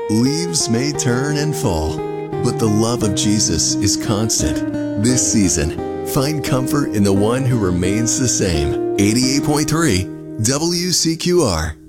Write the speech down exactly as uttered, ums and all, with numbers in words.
Leaves may turn and fall, but the love of Jesus is constant. This season, find comfort in the one who remains the same. eighty-eight point three W C Q R.